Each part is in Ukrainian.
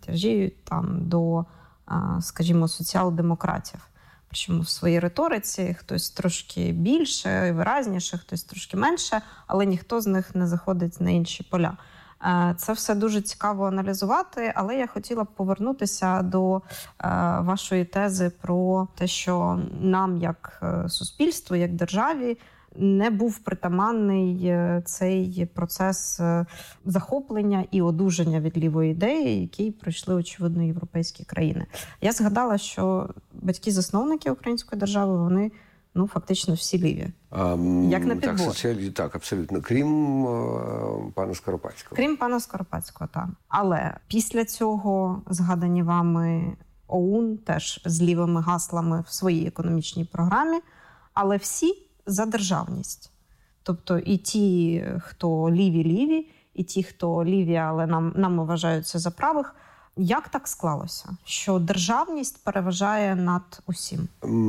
тяжіють там до, скажімо, соціал-демократів. Причому в своїй риториці хтось трошки більше, виразніше, хтось трошки менше, але ніхто з них не заходить на інші поля. Це все дуже цікаво аналізувати, але я хотіла б повернутися до вашої тези про те, що нам, як суспільству, як державі, не був притаманний цей процес захоплення і одужання від лівої ідеї, який пройшли, очевидно, європейські країни. Я згадала, що батьки-засновники української держави, вони фактично всі ліві. Як на підбор. Так, абсолютно. Крім пана Скоропадського. Крім пана Скоропадського, так. Але після цього згадані вами ОУН теж з лівими гаслами в своїй економічній програмі, але всі за державність. Тобто і ті, хто ліві-ліві, і ті, хто ліві, але нам вважаються за правих. Як так склалося, що державність переважає над усім?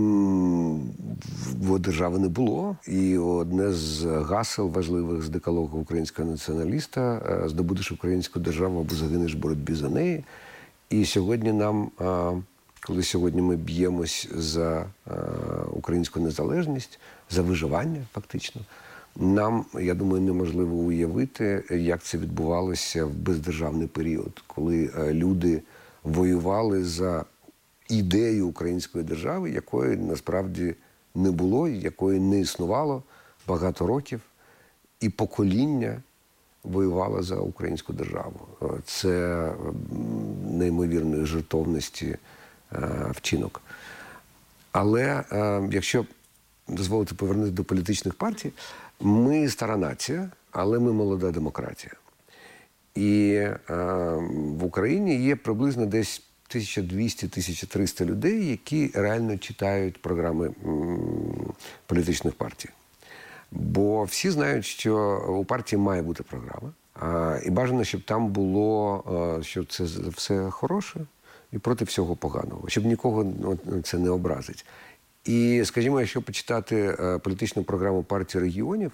Бо держави не було. І одне з гасел важливих з декалогу українського націоналіста – здобудеш українську державу або загинеш в боротьбі за неї. І сьогодні нам, коли сьогодні ми б'ємось за українську незалежність, за виживання фактично, нам, я думаю, неможливо уявити, як це відбувалося в бездержавний період, коли люди воювали за ідею української держави, якої насправді не було, якої не існувало багато років, і покоління воювало за українську державу. Це неймовірної жертовності вчинок. Але якщо дозволити повернутися до політичних партій, ми стара нація, але ми молода демократія. І в Україні є приблизно десь 1200-1300 людей, які реально читають програми політичних партій. Бо всі знають, що у партії має бути програма. І бажано, щоб там було, що це все хороше і проти всього поганого. Щоб нікого це не образить. І, скажімо, якщо почитати політичну програму партії регіонів,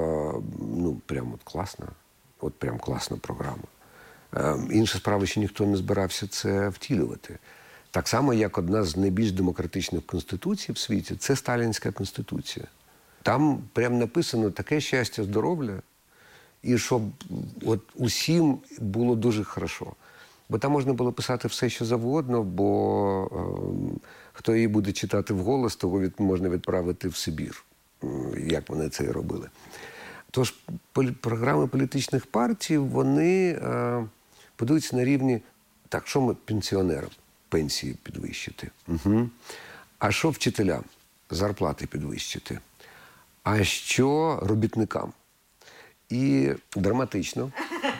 прямо класна. Прям класна програма. Інша справа, що ніхто не збирався це втілювати. Так само, як одна з найбільш демократичних конституцій в світі, це Сталінська конституція. Там прям написано таке щастя, здоров'я, і щоб усім було дуже хорошо. Бо там можна було писати все, що завгодно, бо хто її буде читати вголос, того можна відправити в Сибір, як вони це і робили. Тож програми політичних партій, вони будуються на рівні, так, що ми пенсіонерам? Пенсії підвищити. Угу. А що вчителям? Зарплати підвищити. А що робітникам? І драматично.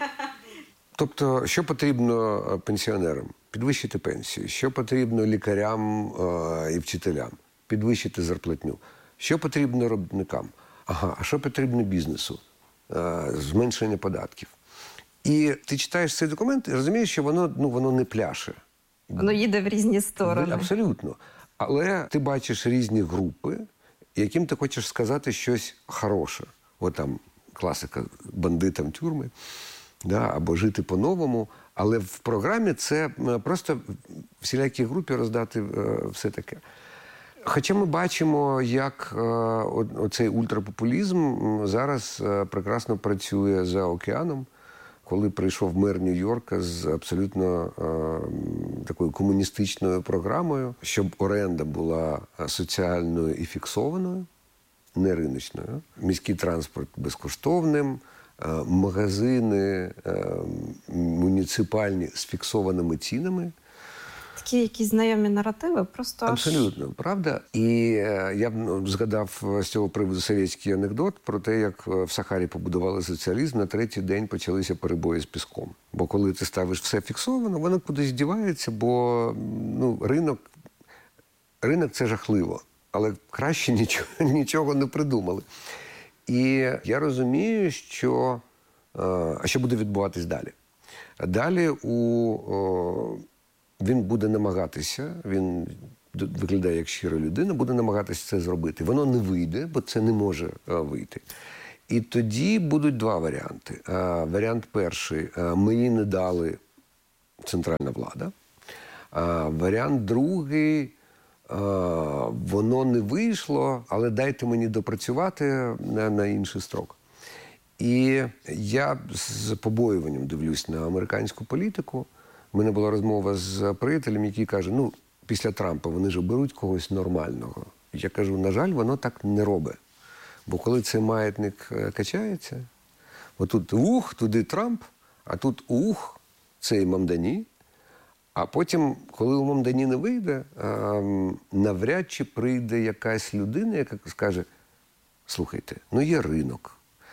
Тобто, що потрібно пенсіонерам? Підвищити пенсію. Що потрібно лікарям і вчителям? Підвищити зарплатню. Що потрібно робітникам? А що потрібно бізнесу? Зменшення податків. І ти читаєш цей документ і розумієш, що воно не пляше. Воно їде в різні сторони. Абсолютно. Але ти бачиш різні групи, яким ти хочеш сказати щось хороше. Там класика «бандитам тюрми», або «жити по-новому». Але в програмі це просто всілякій групі роздати все таке. Хоча ми бачимо, як оцей ультрапопулізм зараз прекрасно працює за океаном, коли прийшов мер Нью-Йорка з абсолютно такою комуністичною програмою, щоб оренда була соціальною і фіксованою, не риночною, міський транспорт безкоштовним, магазини муніципальні з фіксованими цінами. Такі якісь знайомі наративи, просто абсолютно, правда. І я б згадав з цього приводу совєтський анекдот про те, як в Сахарі побудували соціалізм, на третій день почалися перебої з піском. Бо коли ти ставиш все фіксовано, воно кудись дівається, бо ринок – це жахливо. Але краще нічого не придумали. І я розумію, що буде відбуватись далі. Далі він буде намагатися, він виглядає як щира людина, буде намагатися це зробити. Воно не вийде, бо це не може вийти. І тоді будуть два варіанти. Варіант перший – мені не дали центральна влада. Варіант другий, воно не вийшло, але дайте мені допрацювати на інший строк. І я з побоюванням дивлюсь на американську політику. У мене була розмова з приятелем, який каже, ну, після Трампа вони ж оберуть когось нормального. Я кажу, на жаль, воно так не робить. Бо коли цей маятник качається, отут туди Трамп, а тут цей Мамдані. А потім, коли у Мамдані не вийде, навряд чи прийде якась людина, яка скаже, слухайте, ну є ринок,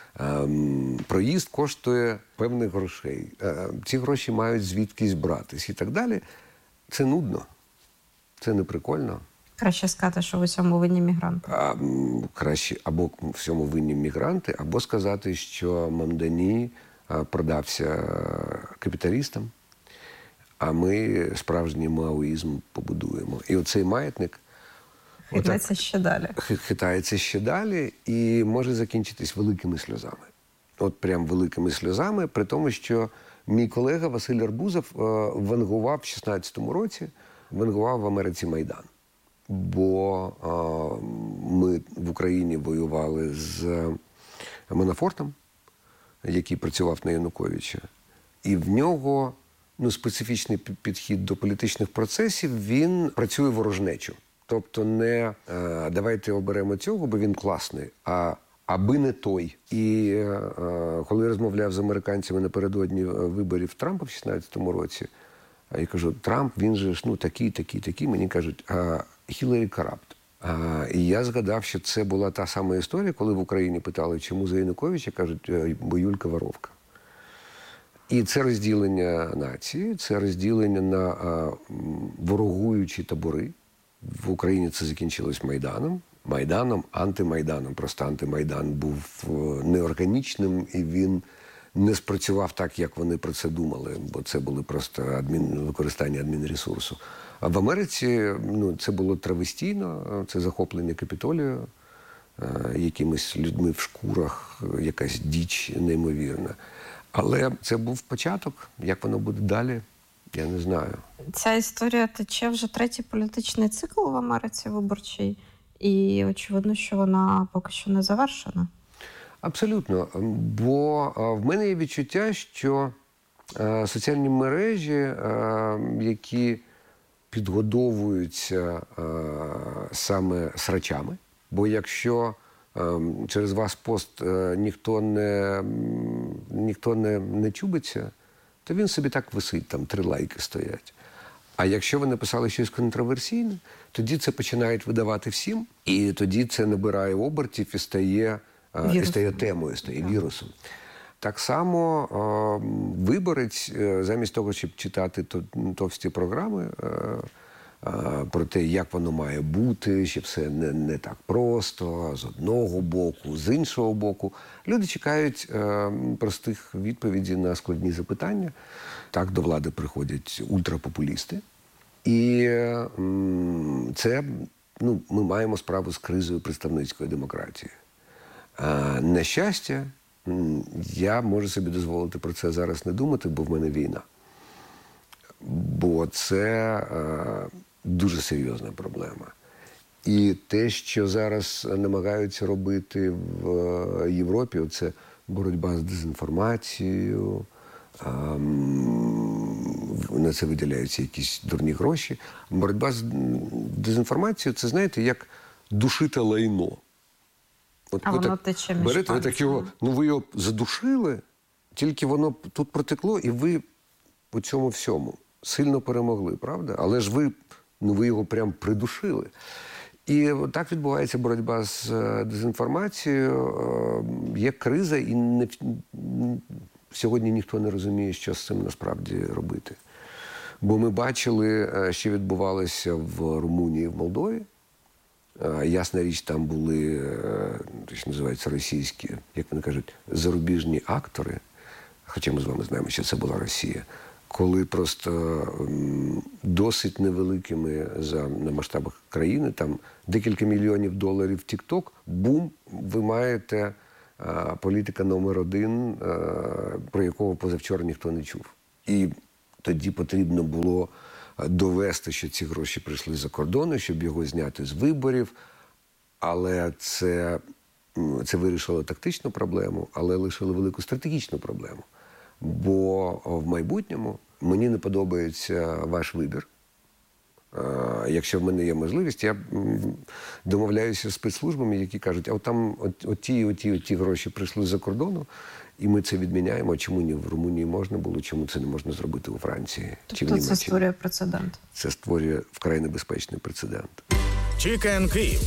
проїзд коштує певних грошей, ці гроші мають звідкись братись і так далі. Це нудно, це не прикольно. Краще сказати, що в усьому винні мігранти. Краще або в всьому винні мігранти, або сказати, що Мамдані продався капіталістам, а ми справжній маоїзм побудуємо. І оцей маятник хитається ще далі. Хитається ще далі і може закінчитись великими сльозами. От прям великими сльозами, при тому, що мій колега Василь Арбузов венгував в 16-му році, венгував в Америці Майдан. Бо ми в Україні воювали з Манафортом, який працював на Януковича. І в нього специфічний підхід до політичних процесів, він працює ворожнечу. Тобто не давайте оберемо цього, бо він класний, а аби не той. І коли я розмовляв з американцями напередодні виборів Трампа в 16-му році, я кажу, Трамп, він же ж такий. Мені кажуть, Хіларі корапт. І я згадав, що це була та сама історія, коли в Україні питали, чому за Януковича, кажуть, бо Юлька воровка. І це розділення нації, це розділення на ворогуючі табори. В Україні це закінчилось Майданом, антимайданом. Просто антимайдан був неорганічним, і він не спрацював так, як вони про це думали, бо це були просто використання адмінресурсу. А в Америці це було травестійно, це захоплення Капітолію якимись людьми в шкурах, якась діч неймовірна. Але це був початок. Як воно буде далі, я не знаю. Ця історія тече вже третій політичний цикл в Америці виборчий. І очевидно, що вона поки що не завершена. Абсолютно. Бо в мене є відчуття, що соціальні мережі, які підгодовуються саме срачами, бо якщо через ваш пост ніхто не чубиться, то він собі так висить, там 3 лайки стоять. А якщо ви написали щось контроверсійне, тоді це починають видавати всім, і тоді це набирає обертів і стає темою, стає вірусом. Так само виборець, замість того, щоб читати товсті програми про те, як воно має бути, що все не так просто, з одного боку, з іншого боку. Люди чекають простих відповідей на складні запитання. Так до влади приходять ультрапопулісти. І це, ми маємо справу з кризою представницької демократії. На щастя, я можу собі дозволити про це зараз не думати, бо в мене війна. Бо це дуже серйозна проблема. І те, що зараз намагаються робити в Європі, це боротьба з дезінформацією, на це виділяються якісь дурні гроші. Боротьба з дезінформацією – це, знаєте, як душити лайно. От а воно тече між берете, ви так його, ви його задушили, тільки воно тут протекло, і ви по цьому всьому сильно перемогли, правда? Але ж ви його прям придушили. І так відбувається боротьба з дезінформацією. Є криза, і сьогодні ніхто не розуміє, що з цим насправді робити. Бо ми бачили, що відбувалося в Румунії, в Молдові. Ясна річ, там були, що називається, російські, як вони кажуть, зарубіжні актори. Хоча ми з вами знаємо, що це була Росія. Коли просто досить невеликими на масштабах країни, там декілька мільйонів доларів TikTok, бум, ви маєте політика номер 1, про якого позавчора ніхто не чув. І Тоді потрібно було довести, що ці гроші прийшли за кордону, щоб його зняти з виборів. Але це вирішило тактичну проблему, але лишило велику стратегічну проблему. Бо в майбутньому мені не подобається ваш вибір. Якщо в мене є можливість, я домовляюся з спецслужбами, які кажуть, а там оті гроші прийшли за кордону, і ми це відміняємо. А чому ні в Румунії можна було, чому це не можна зробити у Франції? Тобто чи в Німеччині? Це створює прецедент? Це створює вкрай небезпечний прецедент. Чікен Київ.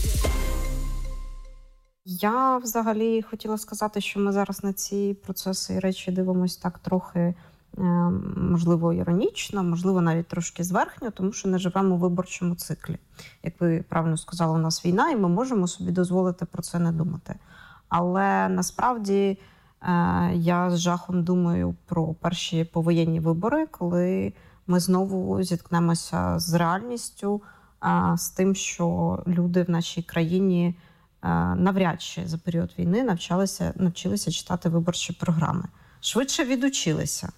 Я взагалі хотіла сказати, що ми зараз на ці процеси і речі дивимося так трохи, можливо, іронічно, можливо, навіть трошки зверхньо, тому що не живемо у виборчому циклі. Як ви правильно сказали, у нас війна, і ми можемо собі дозволити про це не думати. Але насправді я з жахом думаю про перші повоєнні вибори, коли ми знову зіткнемося з реальністю, з тим, що люди в нашій країні навряд чи за період війни навчилися читати виборчі програми. Швидше відучилися.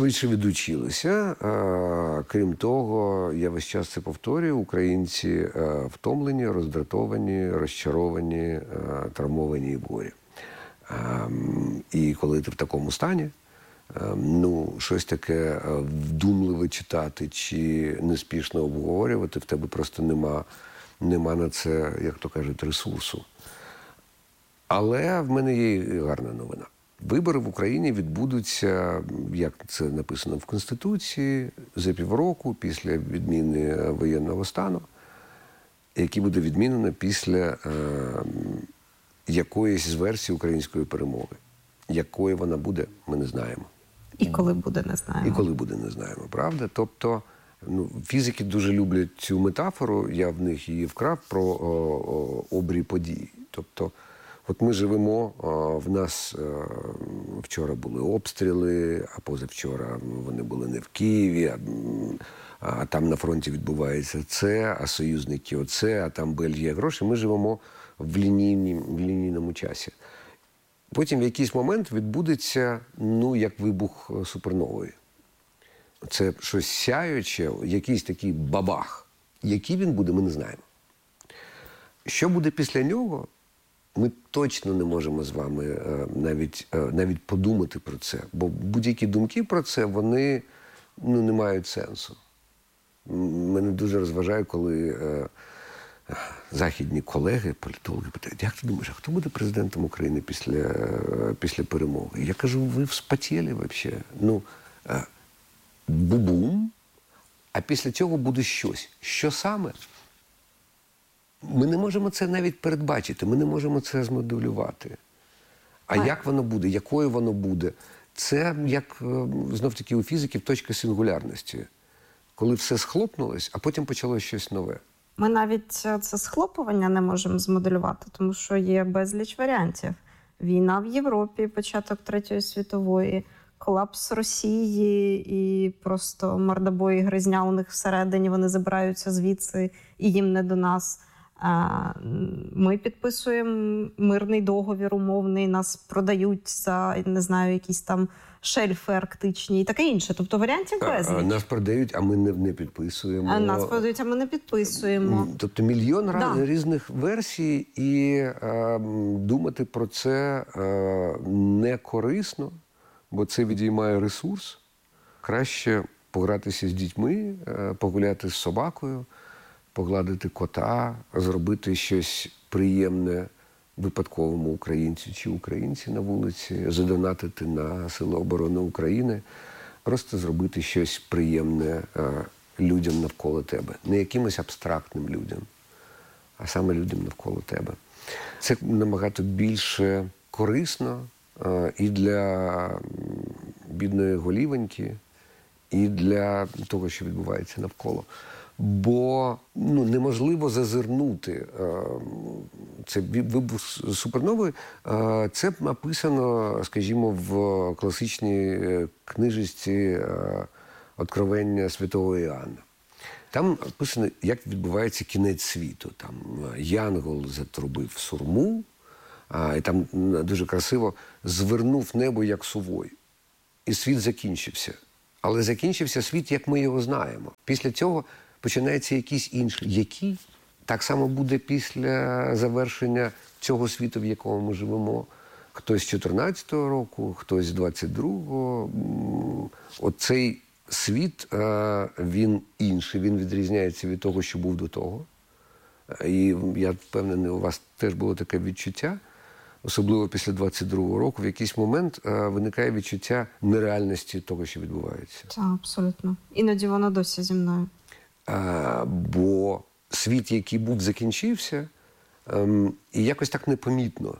Крім того, я весь час це повторюю, українці втомлені, роздратовані, розчаровані, травмовані і в горі. І коли ти в такому стані, щось таке вдумливе читати чи неспішно обговорювати, в тебе просто нема на це, як то кажуть, ресурсу. Але в мене є і гарна новина. Вибори в Україні відбудуться, як це написано в Конституції, за півроку після відміни воєнного стану, який буде відмінено після якоїсь з версій української перемоги. Якою вона буде, ми не знаємо. І коли буде, не знаємо. Правда? Тобто, фізики дуже люблять цю метафору, я в них її вкрав, про обрій подій. Тобто, от ми живемо, в нас вчора були обстріли, а позавчора вони були не в Києві, а там на фронті відбувається це, а союзники оце, а там Бельгія гроші. Ми живемо в лінійному часі. Потім в якийсь момент відбудеться, як вибух супернової. Це щось сяюче, якийсь такий бабах. Який він буде, ми не знаємо. Що буде після нього, ми точно не можемо з вами навіть подумати про це. Бо будь-які думки про це, вони не мають сенсу. Мене дуже розважає, коли західні колеги, політологи питають, як ти думаєш, а хто буде президентом України після перемоги? Я кажу, ви вспотіли взагалі. Бу-бум, а після цього буде щось. Що саме? Ми не можемо це навіть передбачити, ми не можемо це змоделювати. А як воно буде, якою воно буде? Це, як, знов-таки, у фізиків точка сингулярності. Коли все схлопнулось, а потім почалось щось нове. Ми навіть це схлопування не можемо змоделювати, тому що є безліч варіантів. Війна в Європі, початок Третьої світової, колапс Росії і просто мордобої гризня у них всередині, вони забираються звідси і їм не до нас. Ми підписуємо мирний договір умовний, нас продають за, не знаю, якісь там шельфи арктичні і таке інше. Тобто варіантів безліч. Нас продають, а ми не підписуємо. Нас продають, а ми не підписуємо. Тобто мільйон різних версій, і думати про це не корисно, бо це відіймає ресурс. Краще погратися з дітьми, погуляти з собакою, погладити кота, зробити щось приємне випадковому українцю чи українці на вулиці, задонатити на Сили оборони України, просто зробити щось приємне людям навколо тебе. Не якимось абстрактним людям, а саме людям навколо тебе. Це набагато більше корисно і для бідної голівоньки, і для того, що відбувається навколо. Бо неможливо зазирнути. Це вибух супернової. Це написано, скажімо, в класичній книжечці «Откровення святого Іоанна». Там написано, як відбувається кінець світу. Там янгол затрубив сурму, і там дуже красиво звернув небо, як сувой. І світ закінчився. Але закінчився світ, як ми його знаємо. Після цього починається якийсь інший. Який? Так само буде після завершення цього світу, в якому ми живемо. Хтось з 14-го року, хтось з 22-го. Оцей світ, він інший, він відрізняється від того, що був до того. І я впевнений, у вас теж було таке відчуття, особливо після 22-го року, в якийсь момент виникає відчуття нереальності того, що відбувається. Так, абсолютно. Іноді воно досі зі мною. Бо світ, який був, закінчився, і якось так непомітно.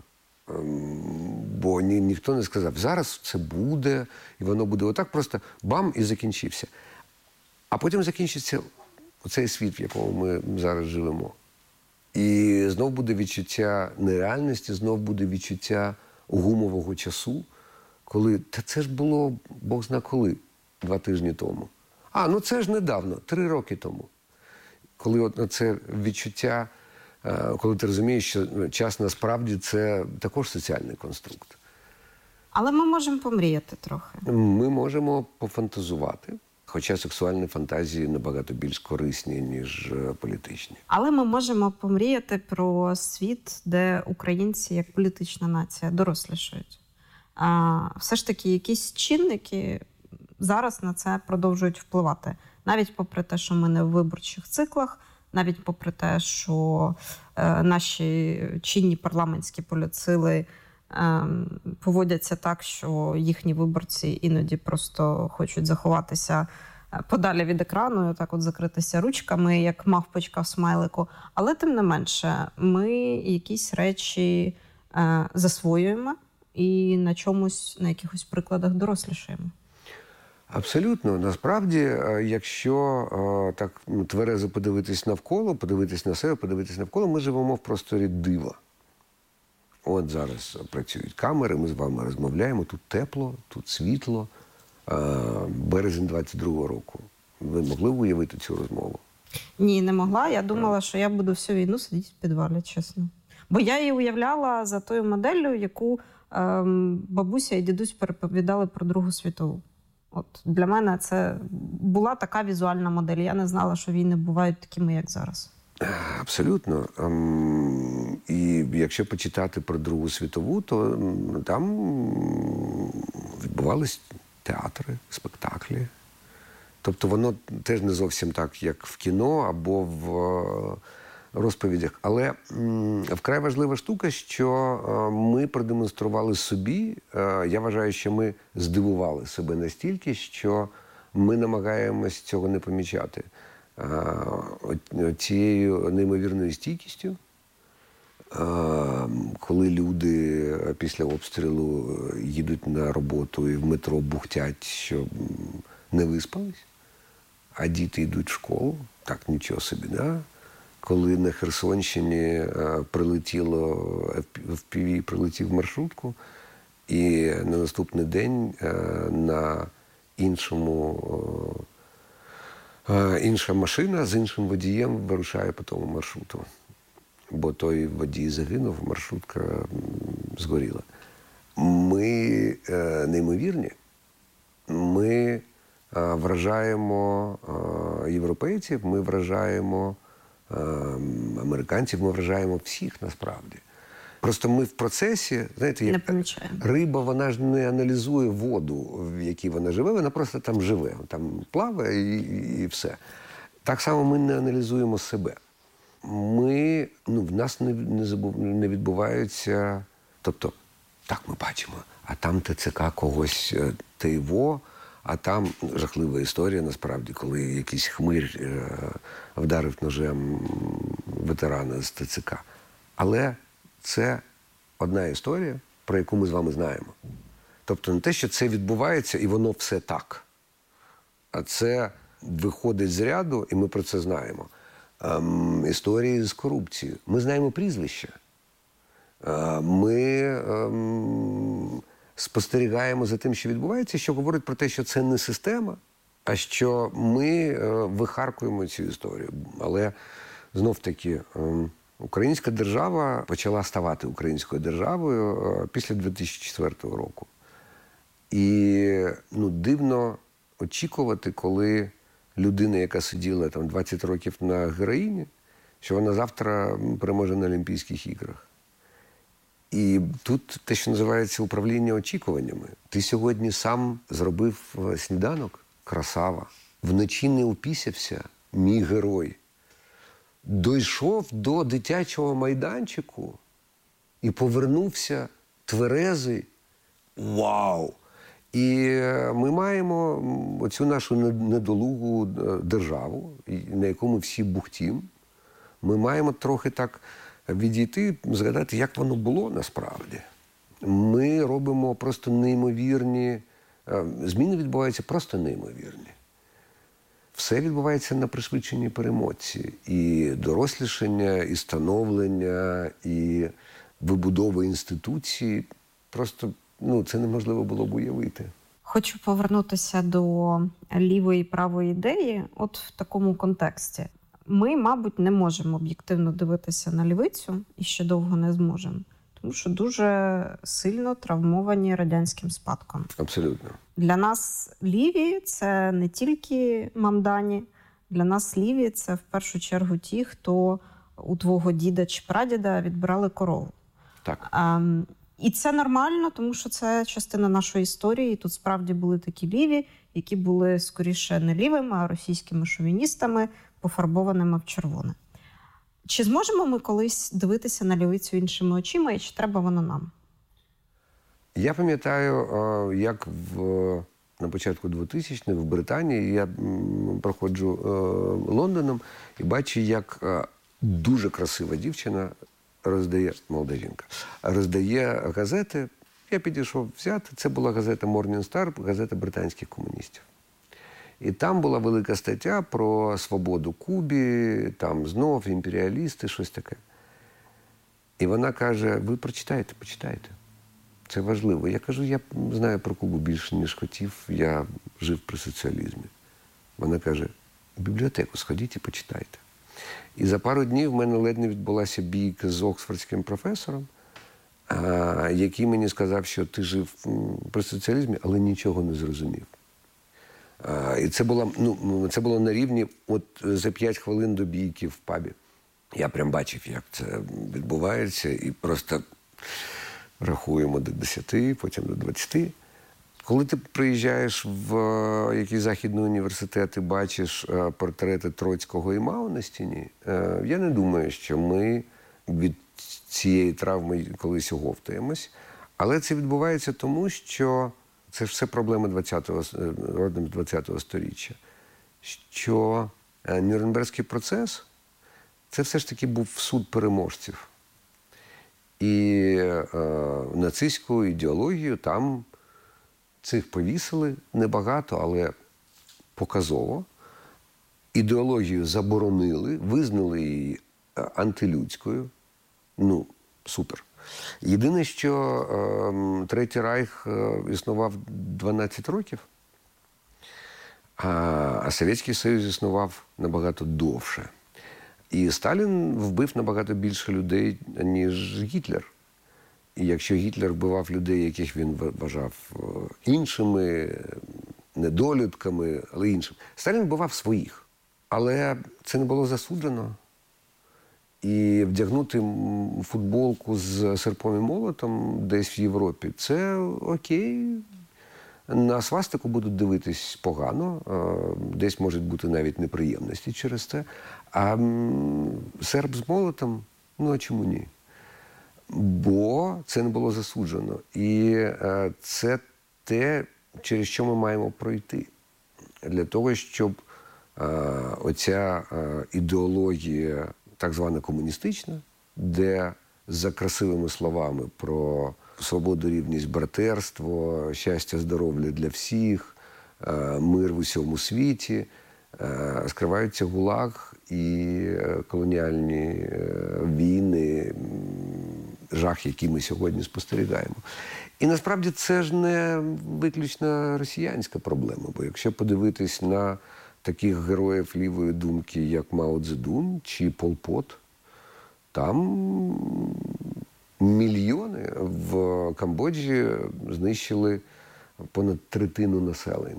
Бо ніхто не сказав, зараз це буде, і воно буде отак, просто бам, і закінчився. А потім закінчиться оцей світ, в якому ми зараз живемо. І знов буде відчуття нереальності, знов буде відчуття гумового часу, коли, та це ж було, Бог зна коли, 2 тижні тому. Ну це ж недавно, 3 роки тому. Коли от це відчуття, коли ти розумієш, що час насправді це також соціальний конструкт. Але ми можемо помріяти трохи. Ми можемо пофантазувати, хоча сексуальні фантазії набагато більш корисні, ніж політичні. Але ми можемо помріяти про світ, де українці як політична нація дорослішають. Все ж таки якісь чинники зараз на це продовжують впливати. Навіть попри те, що ми не в виборчих циклах, навіть попри те, що наші чинні парламентські політсили поводяться так, що їхні виборці іноді просто хочуть заховатися подалі від екрану, так от закритися ручками, як мавпочка в смайлику. Але тим не менше, ми якісь речі засвоюємо і на чомусь, на якихось прикладах дорослішаємо. Абсолютно. Насправді, якщо так тверезо подивитись навколо, подивитись на себе, подивитись навколо, ми живемо в просторі дива. От зараз працюють камери, ми з вами розмовляємо, тут тепло, тут світло. Березень 22-го року. Ви могли б уявити цю розмову? Ні, не могла. Я думала, що я буду всю війну сидіти в підвалі, чесно. Бо я її уявляла за тою моделлю, яку бабуся і дідусь переповідали про Другу світову. От для мене це була така візуальна модель. Я не знала, що війни бувають такими, як зараз. Абсолютно. І якщо почитати про Другу світову, то там відбувались театри, спектаклі. Тобто воно теж не зовсім так, як в кіно або в розповідях. Але вкрай важлива штука, що ми продемонстрували собі, я вважаю, що ми здивували себе настільки, що ми намагаємось цього не помічати. Цією неймовірною стійкістю, коли люди після обстрілу їдуть на роботу і в метро бухтять, що не виспались, а діти йдуть в школу, так нічого собі, да? Коли на Херсонщині прилетіло FPV, прилетів в маршрутку, і на наступний день на інша машина з іншим водієм вирушає по тому маршруту. Бо той водій загинув, маршрутка згоріла. Ми неймовірні. Ми вражаємо європейців, ми вражаємо американців, ми вражаємо всіх насправді. Просто ми в процесі, знаєте, як риба, вона ж не аналізує воду, в якій вона живе, вона просто там живе, там плаває і все. Так само ми не аналізуємо себе. В нас не відбуваються, тобто, так ми бачимо, а там ТЦК когось ТІВО, а там жахлива історія, насправді, коли якийсь хмир вдарив ножем ветерана з ТЦК. Але це одна історія, про яку ми з вами знаємо. Тобто не те, що це відбувається і воно все так, а це виходить з ряду, і ми про це знаємо. Історії з корупцією. Ми знаємо прізвища. Ми спостерігаємо за тим, що відбувається, що говорить про те, що це не система, а що ми вихаркуємо цю історію. Але знов-таки українська держава почала ставати українською державою після 2004 року. І дивно очікувати, коли людина, яка сиділа там 20 років на героїні, що вона завтра переможе на Олімпійських іграх. І тут те, що називається управління очікуваннями. Ти сьогодні сам зробив сніданок, красава. Вночі не упісявся, мій герой. Дійшов до дитячого майданчику і повернувся тверезий. Вау! І ми маємо оцю нашу недолугу державу, на якому всі бухтім. Ми маємо трохи так відійти, згадати, як воно було насправді. Ми робимо просто неймовірні, зміни відбуваються просто неймовірні. Все відбувається на пришвидшеній перемотці. І дорослішання, і становлення, і вибудова інституцій. Просто це неможливо було б уявити. Хочу повернутися до лівої і правої ідеї от в такому контексті. Ми, мабуть, не можемо об'єктивно дивитися на лівицю і ще довго не зможемо. Тому що дуже сильно травмовані радянським спадком. Абсолютно. Для нас ліві – це не тільки мамдані. Для нас ліві – це в першу чергу ті, хто у твого діда чи прадіда відбирали корову. Так. І це нормально, тому що це частина нашої історії. І тут справді були такі ліві, які були скоріше не лівими, а російськими шовіністами, пофарбованими в червоне. Чи зможемо ми колись дивитися на лівицю іншими очима, і чи треба воно нам? Я пам'ятаю, як на початку 2000-х в Британії я проходжу Лондоном і бачу, як дуже красива дівчина роздає, молода жінка, роздає газети. Я підійшов взяти. Це була газета Morning Star, газета британських комуністів. І там була велика стаття про свободу Кубі, там знов імперіалісти, щось таке. І вона каже, ви прочитайте, почитайте. Це важливо. Я кажу, я знаю про Кубу більше, ніж хотів. Я жив при соціалізмі. Вона каже, в бібліотеку сходіть і почитайте. І за пару днів в мене ледь не відбулася бійка з оксфордським професором, який мені сказав, що ти жив при соціалізмі, але нічого не зрозумів. І це було на рівні от за 5 хвилин до бійки в пабі. Я прям бачив, як це відбувається, і просто рахуємо до 10, потім до 20. Коли ти приїжджаєш в якийсь західний університет і бачиш портрети Троцького і Мао на стіні, я не думаю, що ми від цієї травми колись оговтаємось. Але це відбувається тому, що це ж все проблеми родом з 20-го сторіччя. Що Нюрнберзький процес – це все ж таки був суд переможців. І нацистську ідеологію там цих повісили небагато, але показово. Ідеологію заборонили, визнали її антилюдською. Супер. Єдине, що Третій Райх існував 12 років, а Совєтський Союз існував набагато довше. І Сталін вбив набагато більше людей, ніж Гітлер. І якщо Гітлер вбивав людей, яких він вважав іншими, недолюдками, але іншими, Сталін вбивав своїх. Але це не було засуджено. І вдягнути футболку з серпом і молотом десь в Європі – це окей. На свастику будуть дивитись погано, десь можуть бути навіть неприємності через це. А серп з молотом – а чому ні? Бо це не було засуджено. І це те, через що ми маємо пройти. Для того, щоб оця ідеологія так звана комуністична, де за красивими словами про свободу, рівність, братерство, щастя, здоров'я для всіх, мир в усьому світі, скриваються ГУЛАГ і колоніальні війни, жах, який ми сьогодні спостерігаємо. І насправді це ж не виключно росіянська проблема, бо якщо подивитись на таких героїв лівої думки, як Мао Цзедун чи Пол Пот, там мільйони в Камбоджі знищили понад третину населення.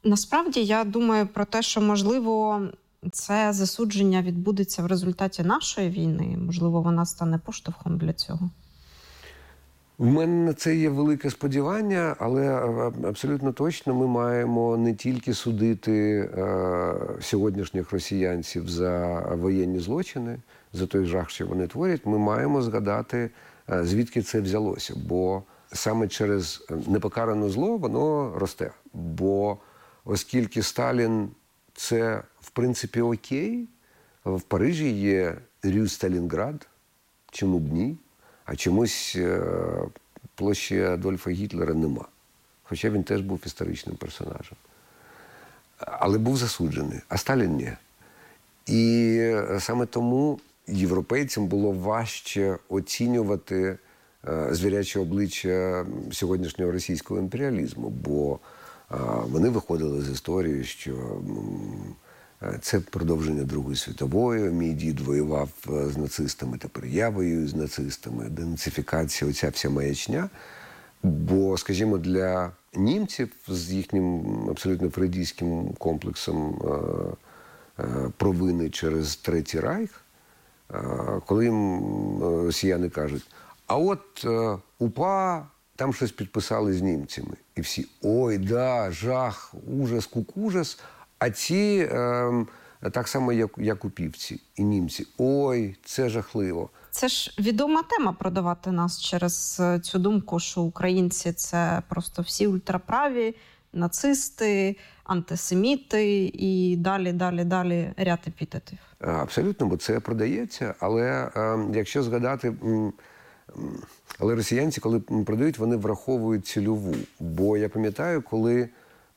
Насправді, я думаю про те, що, можливо, це засудження відбудеться в результаті нашої війни. Можливо, вона стане поштовхом для цього. В мене на це є велике сподівання, але абсолютно точно ми маємо не тільки судити сьогоднішніх росіянців за воєнні злочини, за той жах, що вони творять, ми маємо згадати, звідки це взялося. Бо саме через непокаране зло воно росте. Бо оскільки Сталін – це, в принципі, окей, в Парижі є Рю Сталінград, чому б ні? А чомусь площі Адольфа Гітлера нема. Хоча він теж був історичним персонажем. Але був засуджений, а Сталін ні. І саме тому європейцям було важче оцінювати звіряче обличчя сьогоднішнього російського імперіалізму, бо вони виходили з історії, що це продовження Другої світової. Мій дід воював з нацистами, тепер я воюю з нацистами. Денацифікація, оця вся маячня. Бо, скажімо, для німців з їхнім абсолютно фрейдійським комплексом провини через Третій Райх, коли їм росіяни кажуть, а от УПА там щось підписали з німцями. І всі, ой, да, жах, ужас, кукужас. А ці так само, як упівці і німці. Ой, це жахливо. Це ж відома тема продавати нас через цю думку, що українці – це просто всі ультраправі, нацисти, антисеміти і далі ряд епітетів. Абсолютно, бо це продається, але якщо згадати, але росіянці, коли продають, вони враховують цільову. Бо я пам'ятаю, коли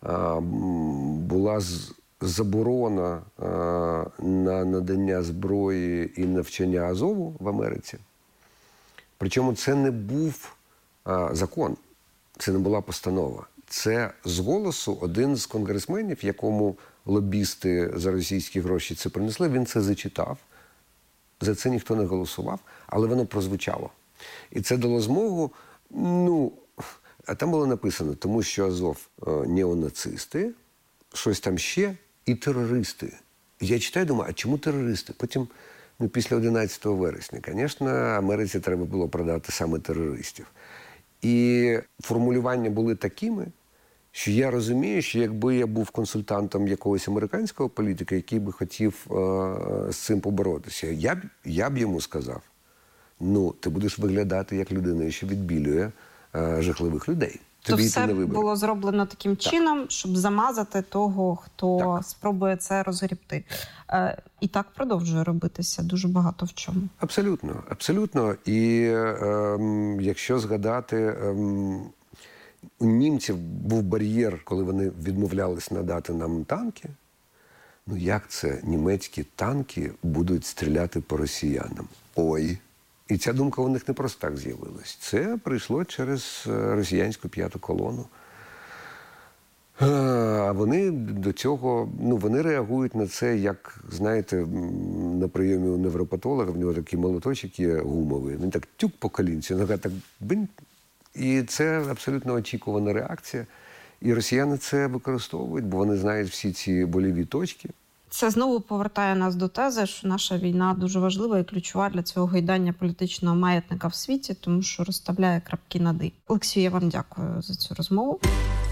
була заборона на надання зброї і навчання Азову в Америці. Причому це не був закон, це не була постанова. Це з голосу один з конгресменів, якому лобісти за російські гроші це принесли, він це зачитав. За це ніхто не голосував, але воно прозвучало. І це дало змогу, а там було написано, тому що Азов неонацисти, щось там ще, і терористи. Я читаю, думаю, а чому терористи? Потім, після 11 вересня, звісно, Америці треба було продати саме терористів. І формулювання були такими, що я розумію, що якби я був консультантом якогось американського політика, який би хотів з цим поборотися, я б йому сказав, ти будеш виглядати як людина, що відбілює жахливих людей. То все було зроблено таким чином, щоб замазати того, хто спробує це розгрібти. І так продовжує робитися дуже багато в чому. Абсолютно, абсолютно. І якщо згадати, у німців був бар'єр, коли вони відмовлялись надати нам танки. Як це німецькі танки будуть стріляти по росіянам? Ой! І ця думка у них не просто так з'явилась. Це прийшло через росіянську п'яту колону. А вони до цього, вони реагують на це, як, знаєте, на прийомі у невропатолога, в нього такий молоточок є гумовий. Він так тюк по колінці, нога так бинь. І це абсолютно очікувана реакція. І росіяни це використовують, бо вони знають всі ці боліві точки. Це знову повертає нас до тези, що наша війна дуже важлива і ключова для цього гойдання політичного маятника в світі, тому що розставляє крапки над «і». Олексію, я вам дякую за цю розмову.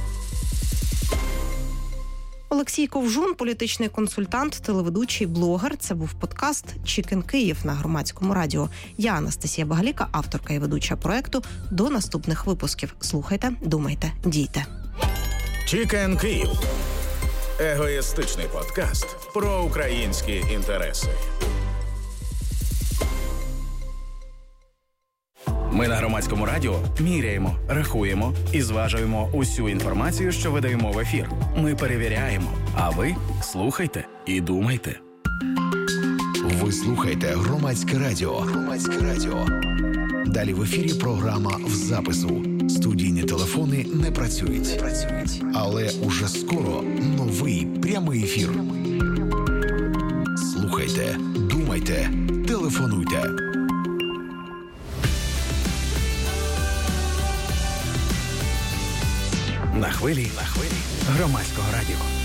Олексій Ковжун, політичний консультант, телеведучий, блогер. Це був подкаст «Чікен Київ» на Громадському радіо. Я Анастасія Багаліка, авторка і ведуча проекту. До наступних випусків. Слухайте, думайте, дійте. «Чікен Київ» – егоїстичний подкаст про українські інтереси. Ми на Громадському радіо міряємо, рахуємо і зважуємо усю інформацію, що видаємо в ефір. Ми перевіряємо, а ви слухайте і думайте. Ви слухаєте Громадське радіо. Громадське радіо. Далі в ефірі програма «В запису». Студійні телефони не працюють. Але уже скоро новий прямий ефір. Слухайте, думайте, телефонуйте. На на хвилі Громадського радіо.